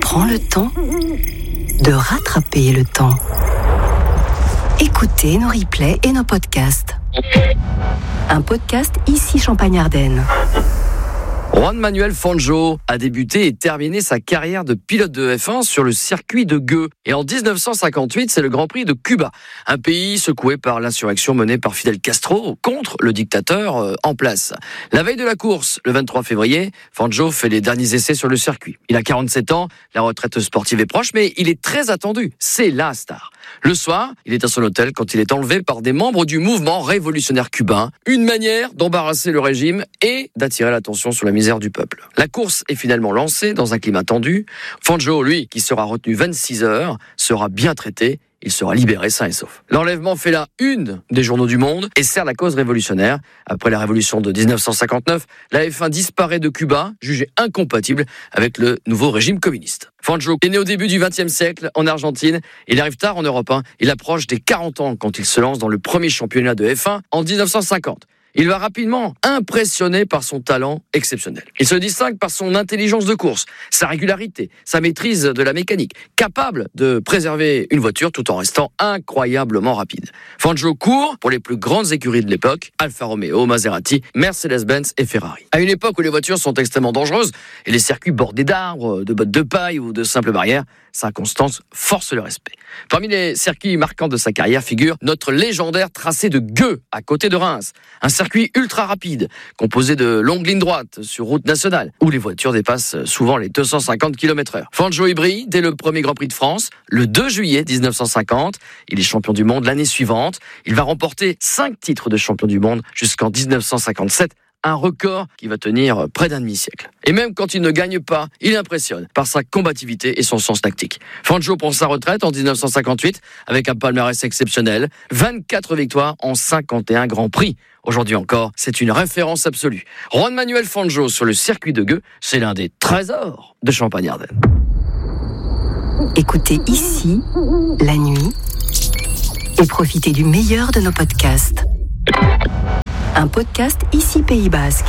prend le temps de rattraper le temps. Écoutez nos replays et nos podcasts. Un podcast ici Champagne-Ardenne. Juan Manuel Fangio a débuté et terminé sa carrière de pilote de F1 sur le circuit de Gueux. Et en 1958, c'est le Grand Prix de Cuba, un pays secoué par l'insurrection menée par Fidel Castro contre le dictateur en place. La veille de la course, le 23 février, Fangio fait les derniers essais sur le circuit. Il a 47 ans, la retraite sportive est proche, mais il est très attendu. C'est la star. Le soir, il est à son hôtel quand il est enlevé par des membres du mouvement révolutionnaire cubain. Une manière d'embarrasser le régime et d'attirer l'attention sur la misère du peuple. La course est finalement lancée dans un climat tendu. Fangio, lui, qui sera retenu 26 heures, sera bien traité. Il sera libéré sain et sauf. L'enlèvement fait la une des journaux du monde et sert la cause révolutionnaire. Après la révolution de 1959, la F1 disparaît de Cuba, jugée incompatible avec le nouveau régime communiste. Fangio est né au début du XXe siècle en Argentine. Il arrive tard en Europe. Il approche des 40 ans quand il se lance dans le premier championnat de F1 en 1950. Il va rapidement impressionner par son talent exceptionnel. Il se distingue par son intelligence de course, sa régularité, sa maîtrise de la mécanique, capable de préserver une voiture tout en restant incroyablement rapide. Fangio court pour les plus grandes écuries de l'époque, Alfa Romeo, Maserati, Mercedes-Benz et Ferrari. À une époque où les voitures sont extrêmement dangereuses et les circuits bordés d'arbres, de bottes de paille ou de simples barrières, sa constance force le respect. Parmi les circuits marquants de sa carrière figure notre légendaire tracé de Gueux, à côté de Reims. Un circuit ultra rapide, composé de longues lignes droites sur route nationale, où les voitures dépassent souvent les 250 km/h. Fangio y brille dès le premier Grand Prix de France, le 2 juillet 1950. Il est champion du monde l'année suivante. Il va remporter 5 titres de champion du monde jusqu'en 1957. Un record qui va tenir près d'un demi-siècle. Et même quand il ne gagne pas, il impressionne par sa combativité et son sens tactique. Fangio prend sa retraite en 1958 avec un palmarès exceptionnel, 24 victoires en 51 Grands Prix. Aujourd'hui encore, c'est une référence absolue. Juan Manuel Fangio sur le circuit de Gueux, c'est l'un des trésors de Champagne-Ardenne. Écoutez ici, la nuit, et profitez du meilleur de nos podcasts. Un podcast ici Pays Basque.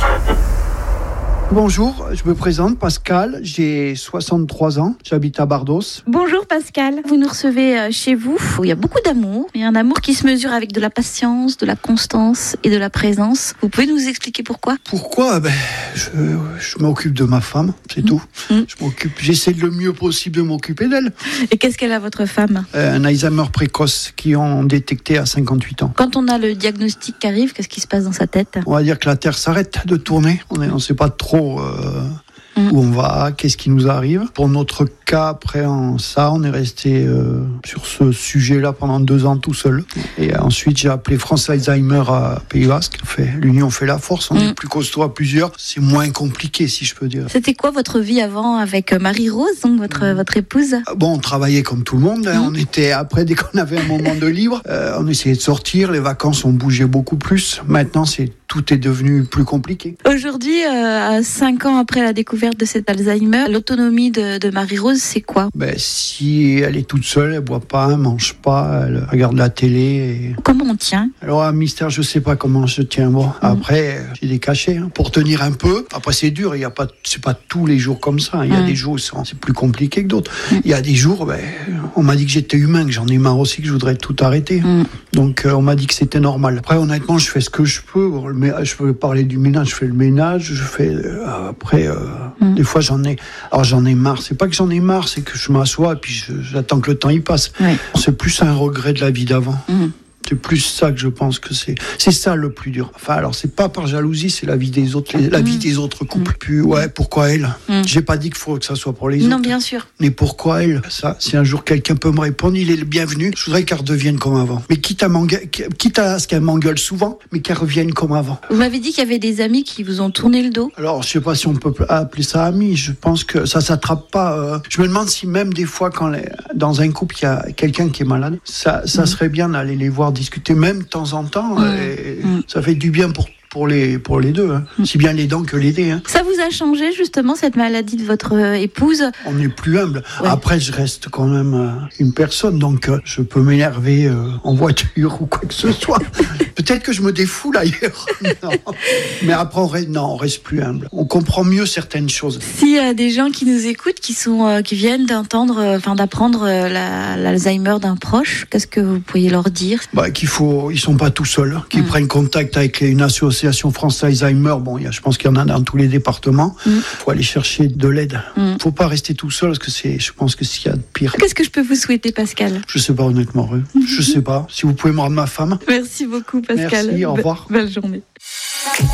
Bonjour, je me présente Pascal, j'ai 63 ans, j'habite à Bardos. Bonjour Pascal, vous nous recevez chez vous où il y a beaucoup d'amour, mais un amour qui se mesure avec de la patience, de la constance et de la présence. Vous pouvez nous expliquer pourquoi ? Pourquoi ? Je m'occupe de ma femme, c'est tout. J'essaie le mieux possible de m'occuper d'elle. Et qu'est-ce qu'elle a votre femme ? Un Alzheimer précoce qui ont détecté à 58 ans. Quand on a le diagnostic qui arrive, qu'est-ce qui se passe dans sa tête ? On va dire que la Terre s'arrête de tourner, on ne sait pas trop où on va, qu'est-ce qui nous arrive. Pour notre cas, après on est resté sur ce sujet-là pendant 2 ans tout seul. Et ensuite, j'ai appelé France Alzheimer à Pays Basque. L'union fait la force, on est plus costaud à plusieurs. C'est moins compliqué, si je peux dire. C'était quoi votre vie avant avec Marie-Rose, donc votre épouse ? Bon, on travaillait comme tout le monde. On était, après, dès qu'on avait un moment de libre, on essayait de sortir. Les vacances, on bougeait beaucoup plus. Maintenant, tout est devenu plus compliqué. Aujourd'hui, 5 ans après la découverte de cet Alzheimer, l'autonomie de Marie-Rose, c'est quoi ? Si elle est toute seule, elle boit pas, elle mange pas, elle regarde la télé. Comment on tient ? Alors, à Mystère, je sais pas comment je tiens. Bon, après, j'ai des cachets pour tenir un peu. Après, c'est dur. C'est pas tous les jours comme ça. Il y a des jours où c'est plus compliqué que d'autres. Il y a des jours, on m'a dit que j'étais humain, que j'en ai marre aussi, que je voudrais tout arrêter. Donc, on m'a dit que c'était normal. Après, honnêtement, je fais ce que je peux. Je peux parler du ménage, je fais le ménage, je fais des fois j'en ai marre, c'est pas que j'en ai marre, c'est que je m'assois et puis j'attends que le temps y passe. C'est plus un regret de la vie d'avant. C'est plus ça que je pense que c'est ça le plus dur. Enfin, alors c'est pas par jalousie, c'est la vie des autres, la vie des autres couples. Puis pourquoi elle ? J'ai pas dit qu'il faut que ça soit pour les autres. Non, bien sûr. Mais pourquoi elle ? Ça, si un jour quelqu'un peut me répondre, il est le bienvenu. Je voudrais qu'elle redevienne comme avant. Mais quitte à ce qu'elle m'engueule souvent, mais qu'elle revienne comme avant. Vous m'avez dit qu'il y avait des amis qui vous ont tourné le dos. Alors, je sais pas si on peut appeler ça amis. Je pense que ça s'attrape pas. Je me demande si même des fois, dans un couple, il y a quelqu'un qui est malade, ça serait bien d'aller les voir discuter, même de temps en temps. Ça fait du bien pour pour les deux, hein. Si bien les dents que les nez. Hein. Ça vous a changé justement cette maladie de votre épouse? On est plus humble. Ouais. Après, je reste quand même une personne, donc je peux m'énerver en voiture ou quoi que ce soit. Peut-être que je me défoule ailleurs. Non. Mais après, on reste plus humble. On comprend mieux certaines choses. S'il y a des gens qui nous écoutent, qui viennent d'apprendre l'Alzheimer d'un proche, qu'est-ce que vous pourriez leur dire? Ils sont pas tout seuls, qu'ils prennent contact avec une association France Alzheimer. Bon, je pense qu'il y en a dans tous les départements. Faut aller chercher de l'aide. Faut pas rester tout seul, parce que je pense que s'il y a de pire. Qu'est-ce que je peux vous souhaiter, Pascal? Je sais pas, honnêtement. Je sais pas. Si vous pouvez me rendre ma femme. Merci beaucoup, Pascal. Merci, au revoir. Belle journée.